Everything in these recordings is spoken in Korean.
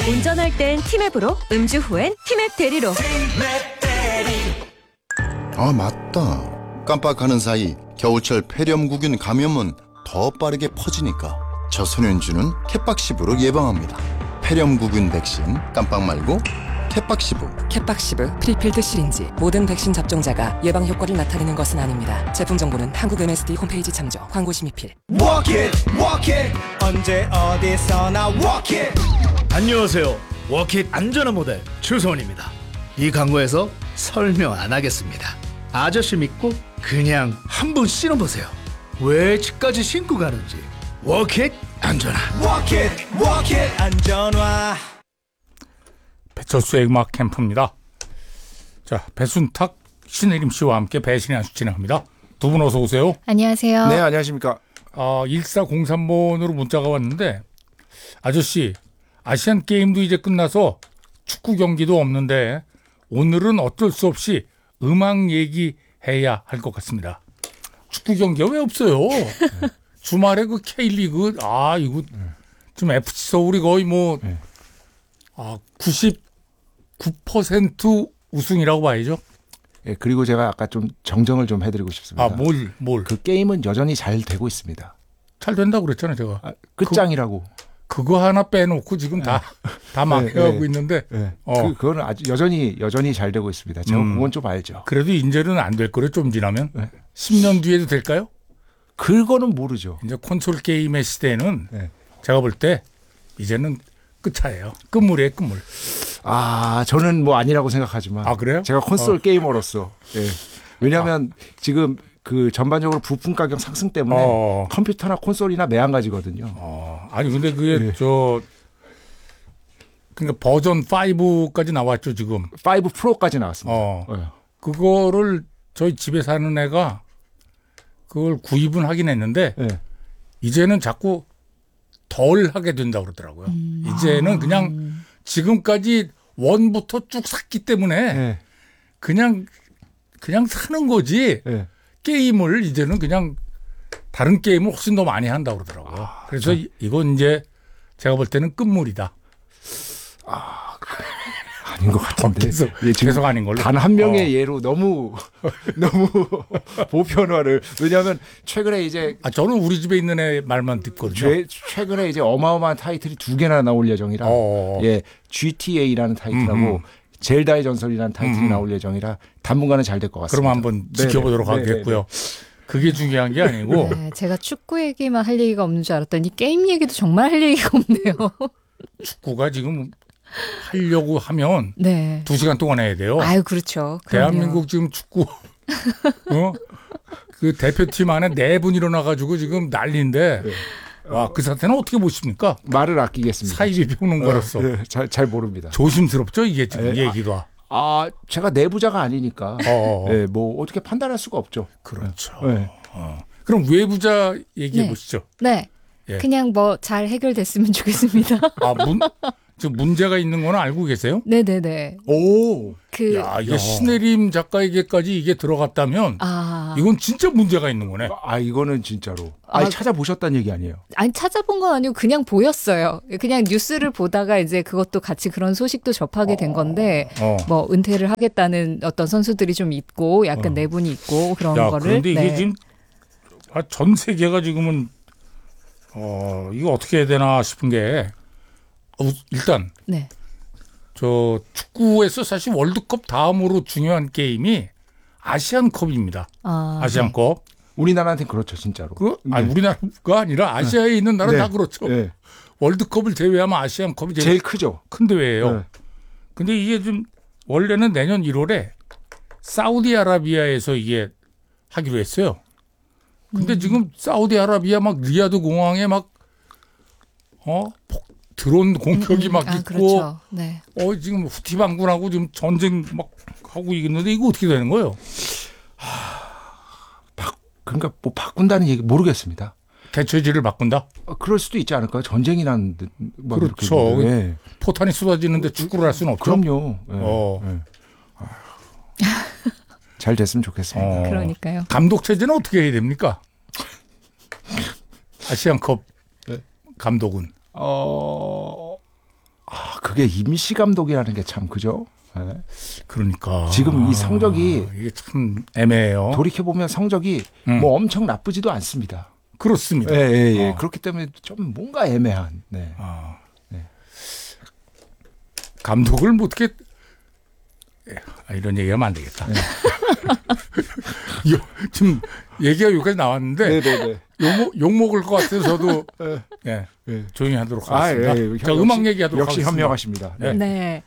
운전할 땐 티맵으로, 음주 후엔 티맵 대리로. 아, 맞다. 깜빡하는 사이 겨울철 폐렴구균 감염은 더 빠르게 퍼지니까 저소년주는 캣박시브로 예방합니다. 폐렴구균 백신 깜빡 말고 캣박시브. 캣박시브 프리필드 시린지. 모든 백신 접종자가 예방 효과를 나타내는 것은 아닙니다. 제품 정보는 한국 MSD 홈페이지 참조. 광고 심의필. Walk it, walk it. 언제 어디서나 walk it. 안녕하세요. 워킷 안전한 모델 추소원입니다. 이 광고에서 설명 안 하겠습니다. 아저씨 믿고 그냥 한번 신어보세요. 왜 집까지 신고 가는지. 워킷 안전한. Walk it, walk it. 안전화. 배철수의 음악 캠프입니다. 자, 배순탁, 신혜림 씨와 함께 배신의 한수 진행합니다. 두 분 어서 오세요. 안녕하세요. 네, 안녕하십니까. 1403번으로 문자가 왔는데, 아저씨, 아시안 게임도 이제 끝나서 축구 경기도 없는데 오늘은 어쩔 수 없이 음악 얘기해야 할 것 같습니다. 축구 경기가 왜 없어요? 주말에 그 K리그, 이거 지금 FC 서울이 거의 99% 우승이라고 봐야죠. 예, 그리고 제가 아까 좀 정정을 좀 해드리고 싶습니다. 뭘? 그 게임은 여전히 잘 되고 있습니다. 잘 된다고 그랬잖아요, 제가. 끝장이라고. 그거 하나 빼놓고 지금 다 막혀가고 네. 있는데. 네. 그거는 아주 여전히 잘 되고 있습니다. 제가 그건 좀 알죠. 그래도 이제는 안 될 거래, 좀 지나면. 10년 뒤에도 될까요? 그거는 모르죠. 이제 콘솔 게임의 시대는 네. 제가 볼 때 이제는 끝차예요. 끝물이에요, 끝물. 저는 뭐 아니라고 생각하지만. 그래요? 제가 콘솔 게이머로서. 예. 왜냐하면 지금 그 전반적으로 부품 가격 상승 때문에 컴퓨터나 콘솔이나 매한가지거든요. 아니 근데 그게 그러니까 버전 5까지 나왔죠 지금. 5 프로까지 나왔습니다. 그거를 저희 집에 사는 애가 그걸 구입은 하긴 했는데 이제는 자꾸 덜 하게 된다고 그러더라고요. 이제는 그냥 지금까지 원부터 쭉 샀기 때문에 그냥 사는 거지. 게임을 이제는 그냥 다른 게임을 훨씬 더 많이 한다고 그러더라고요. 그래서 이건 이제 제가 볼 때는 끝물이다. 아닌 것 같은데. 계속 아닌 걸로. 단 한 명의 예로 너무 보편화를. 왜냐하면 최근에 이제 저는 우리 집에 있는 애 말만 듣거든요. 최근에 이제 어마어마한 타이틀이 2개나 나올 예정이라. GTA라는 타이틀하고 젤다의 전설이라는 타이틀이 나올 예정이라 당분간은 잘 될 것 같습니다. 그럼 한번 지켜보도록 하겠고요. 그게 중요한 게 아니고. 네, 제가 축구 얘기만 할 얘기가 없는 줄 알았더니 게임 얘기도 정말 할 얘기가 없네요. 축구가 지금 하려고 하면 2시간 동안 해야 돼요. 그렇죠. 대한민국 지금 축구 그 대표팀 안에 4분 일어나가지고 지금 난리인데 그 사태는 어떻게 보십니까? 말을 아끼겠습니다. 사이비 평론 거로서. 잘 모릅니다. 조심스럽죠 이게 지금 얘기가. 제가 내부자가 아니니까 뭐 어떻게 판단할 수가 없죠. 그렇죠. 그럼 외부자 얘기해 보시죠. 네. 그냥 뭐 잘 해결됐으면 좋겠습니다. 지금 문제가 있는 건 알고 계세요? 네네네. 이게 신혜림 작가에게까지 이게 들어갔다면 이건 진짜 문제가 있는 거네. 이거는 진짜로. 찾아보셨다는 얘기 아니에요? 아니 찾아본 건 아니고 그냥 보였어요. 그냥 뉴스를 보다가 이제 그것도 같이 그런 소식도 접하게 된 건데 뭐 은퇴를 하겠다는 어떤 선수들이 좀 있고 약간 내분이 있고 그런 거를. 그런데 이게 지금 전 세계가 지금은 이거 어떻게 해야 되나 싶은 게 일단 저 축구에서 사실 월드컵 다음으로 중요한 게임이 아시안컵입니다. 아시안컵. 우리나라한테는 그렇죠, 진짜로. 우리나라가 아니라 아시아에 있는 나라는 다 그렇죠. 월드컵을 제외하면 아시안컵이 제일 크죠. 큰 대회예요. 근데 이게 좀 원래는 내년 1월에 사우디아라비아에서 이게 하기로 했어요. 근데 지금 사우디아라비아 막 리야드 공항에 막 드론 공격이 막 있고, 그렇죠. 지금 후티 반군하고 지금 전쟁 막 하고 있는데 이거 어떻게 되는 거예요? 그러니까 뭐 바꾼다는 얘기 모르겠습니다. 대체제를 바꾼다? 그럴 수도 있지 않을까요? 전쟁이 난 그렇죠. 포탄이 쏟아지는데 축구를 할 수는 없죠. 그럼요. 잘 됐으면 좋겠습니다. 그러니까요. 감독 체제는 어떻게 해야 됩니까? 아시안컵 감독은. 그게 임시 감독이라는 게 참 그죠? 네. 그러니까 지금 이 성적이 이게 참 애매해요. 돌이켜 보면 성적이 뭐 엄청 나쁘지도 않습니다. 그렇습니다. 예. 그렇기 때문에 좀 뭔가 애매한. 네. 네. 감독을 뭐 어떻게 이런 얘기하면 안 되겠다. 네. 지금 얘기가 여기까지 나왔는데 네네네. 욕 먹을 것 같아서 저도 네. 조용히 하도록 하겠습니다. 자, 음악 얘기하도록 역시 하겠습니다. 현명하십니다. 네. 네.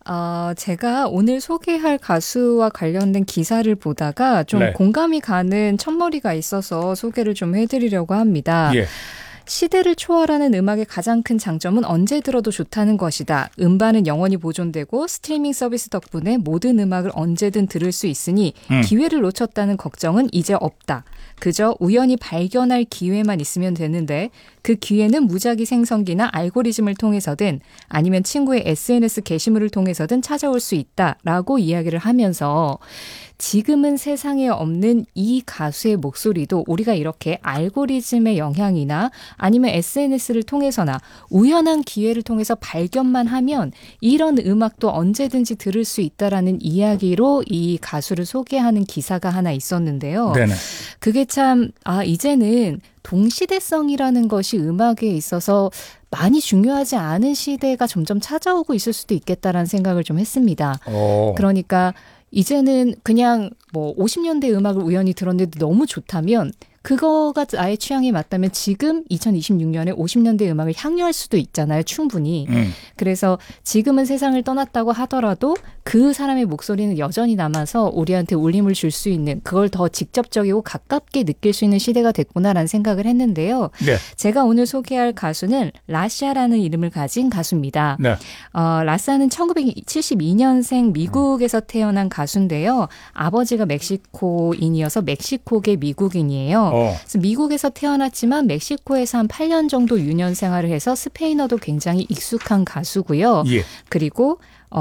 제가 오늘 소개할 가수와 관련된 기사를 보다가 좀 네. 공감이 가는 첫머리가 있어서 소개를 좀 해드리려고 합니다. 예. 시대를 초월하는 음악의 가장 큰 장점은 언제 들어도 좋다는 것이다. 음반은 영원히 보존되고 스트리밍 서비스 덕분에 모든 음악을 언제든 들을 수 있으니 기회를 놓쳤다는 걱정은 이제 없다. 그저 우연히 발견할 기회만 있으면 되는데 그 기회는 무작위 생성기나 알고리즘을 통해서든 아니면 친구의 SNS 게시물을 통해서든 찾아올 수 있다라고 이야기를 하면서 지금은 세상에 없는 이 가수의 목소리도 우리가 이렇게 알고리즘의 영향이나 아니면 SNS를 통해서나 우연한 기회를 통해서 발견만 하면 이런 음악도 언제든지 들을 수 있다라는 이야기로 이 가수를 소개하는 기사가 하나 있었는데요. 네네. 그게 참 이제는 동시대성이라는 것이 음악에 있어서 많이 중요하지 않은 시대가 점점 찾아오고 있을 수도 있겠다라는 생각을 좀 했습니다. 그러니까 이제는 그냥 뭐 50년대 음악을 우연히 들었는데 너무 좋다면 그거가 나의 취향에 맞다면 지금 2026년에 50년대 음악을 향유할 수도 있잖아요. 충분히. 그래서 지금은 세상을 떠났다고 하더라도 그 사람의 목소리는 여전히 남아서 우리한테 울림을 줄 수 있는 그걸 더 직접적이고 가깝게 느낄 수 있는 시대가 됐구나라는 생각을 했는데요. 네. 제가 오늘 소개할 가수는 라샤라는 이름을 가진 가수입니다. 네. 라샤는 1972년생 미국에서 태어난 가수인데요. 아버지가 멕시코인이어서 멕시코계 미국인이에요. 그래서 미국에서 태어났지만 멕시코에서 한 8년 정도 유년 생활을 해서 스페인어도 굉장히 익숙한 가수고요. 예. 그리고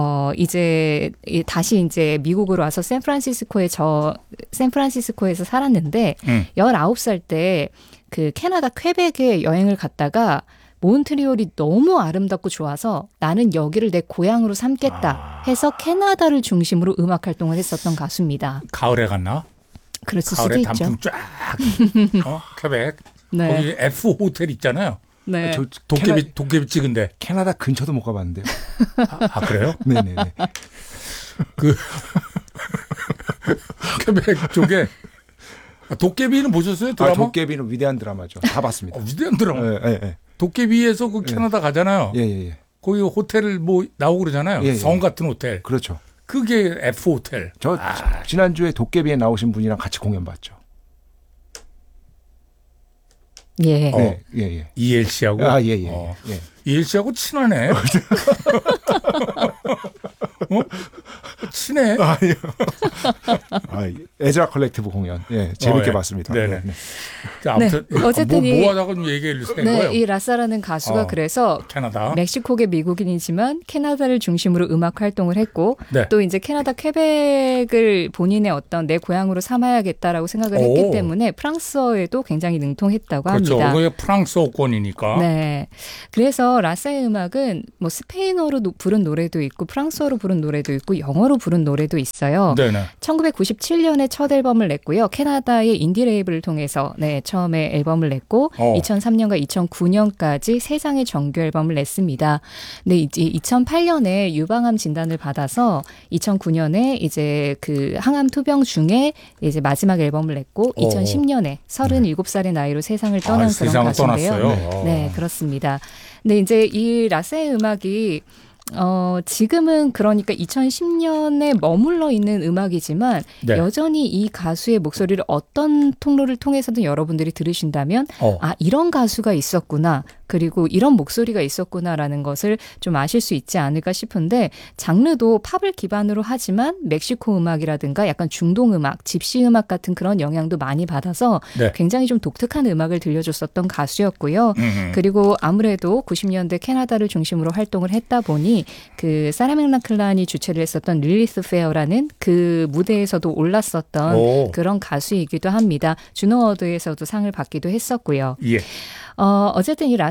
이제 다시 이제 미국으로 와서 샌프란시스코에서 살았는데 19살 때 그 캐나다 퀘벡에 여행을 갔다가 몬트리올이 너무 아름답고 좋아서 나는 여기를 내 고향으로 삼겠다 해서 캐나다를 중심으로 음악 활동을 했었던 가수입니다. 가을에 갔나? 그랬을 수도 가을에 있죠. 단풍 쫙. 퀘벡. 네. 거기 F 호텔 있잖아요. 네. 저 도깨비 찍은데. 캐나다 근처도 못 가봤는데요. 그래요? 네네네. 그 퀘벡 쪽에 도깨비는 보셨어요? 드라마? 도깨비는 위대한 드라마죠. 다 봤습니다. 위대한 드라마. 네. 도깨비에서 그 캐나다 가잖아요. 예. 거기 호텔 뭐 나오고 그러잖아요. 예. 성 같은 호텔. 그렇죠. 그게 F 호텔. 저 지난주에 도깨비에 나오신 분이랑 같이 공연 봤죠. 예. 예. 이엘 씨하고. 예. 이엘 씨하고 친하네. 친해. 에즈라 컬렉티브 공연. 예, 재밌게 봤습니다. 네네. 자, 아무튼 어쨌든 뭐 하다가 좀 얘기해 주세요. 네, 이 라사라는 가수가 그래서 캐나다. 멕시코계 미국인이지만 캐나다를 중심으로 음악 활동을 했고 네. 또 이제 캐나다 퀘벡을 본인의 어떤 내 고향으로 삼아야겠다라고 생각을 했기 때문에 프랑스어에도 굉장히 능통했다고 그렇죠. 합니다. 그게 프랑스어권이니까. 네. 그래서 라사의 음악은 뭐 스페인어로 부른 노래도 있고 프랑스어로 부른 노래도 있고 영어로 부른 노래도 있어요. 네네. 1997년에 첫 앨범을 냈고요. 캐나다의 인디 레이블을 통해서 처음에 앨범을 냈고 2003년과 2009년까지 3장의 정규 앨범을 냈습니다. 근데 이제 2008년에 유방암 진단을 받아서 2009년에 이제 그 항암 투병 중에 이제 마지막 앨범을 냈고 2010년에 37살의 나이로 세상을 떠난 그런 가수인데요. 떠났어요. 네, 그렇습니다. 근데 이제 이 라세의 음악이 지금은 그러니까 2010년에 머물러 있는 음악이지만 네. 여전히 이 가수의 목소리를 어떤 통로를 통해서든 여러분들이 들으신다면 이런 가수가 있었구나. 그리고 이런 목소리가 있었구나라는 것을 좀 아실 수 있지 않을까 싶은데 장르도 팝을 기반으로 하지만 멕시코 음악이라든가 약간 중동 음악, 집시 음악 같은 그런 영향도 많이 받아서 굉장히 좀 독특한 음악을 들려줬었던 가수였고요. 그리고 아무래도 90년대 캐나다를 중심으로 활동을 했다 보니 그 사라 맥락클란이 주최를 했었던 릴리스 페어라는 그 무대에서도 올랐었던 그런 가수이기도 합니다. 주노 어워드에서도 상을 받기도 했었고요. 예. 어쨌든 이 라스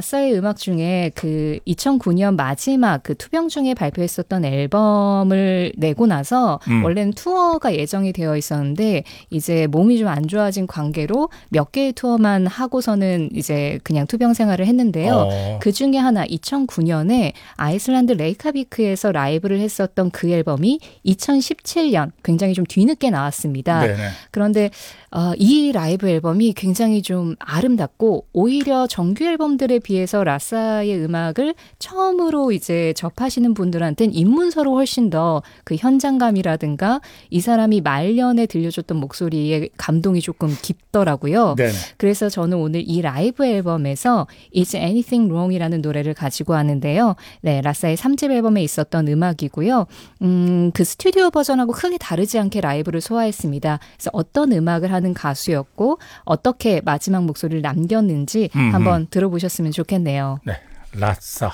라사의 음악 중에 그 2009년 마지막 그 투병 중에 발표했었던 앨범을 내고 나서 원래는 투어가 예정이 되어 있었는데 이제 몸이 좀 안 좋아진 관계로 몇 개의 투어만 하고서는 이제 그냥 투병 생활을 했는데요. 그 중에 하나 2009년에 아이슬란드 레이카비크에서 라이브를 했었던 그 앨범이 2017년 굉장히 좀 뒤늦게 나왔습니다. 네네. 그런데 이 라이브 앨범이 굉장히 좀 아름답고 오히려 정규 앨범들에 비해서 라사의 음악을 처음으로 이제 접하시는 분들한테는 입문서로 훨씬 더 그 현장감이라든가 이 사람이 말년에 들려줬던 목소리에 감동이 조금 깊더라고요. 네네. 그래서 저는 오늘 이 라이브 앨범에서 Is Anything Wrong이라는 노래를 가지고 왔는데요. 네, 라사의 3집 앨범에 있었던 음악이고요. 그 스튜디오 버전하고 크게 다르지 않게 라이브를 소화했습니다. 그래서 어떤 음악을 하는 가수였고 어떻게 마지막 목소리를 남겼는지 한번 들어보셨으면 좋겠네요. 네, 라사,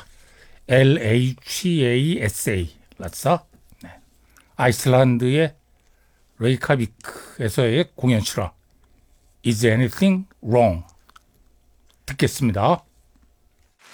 LHASA, 라사. 네. 아이슬란드의 레이카비크에서의 공연 실화. Is anything wrong? 듣겠습니다.